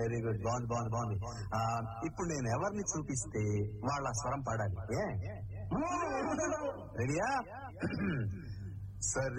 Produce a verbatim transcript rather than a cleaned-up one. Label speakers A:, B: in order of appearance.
A: Very good, బాగుంది బాగుంది బాగుంది. ఇప్పుడు నేను ఎవరిని చూపిస్తే వాళ్ళ స్వరం పాడాలి. రెడీయా? సరే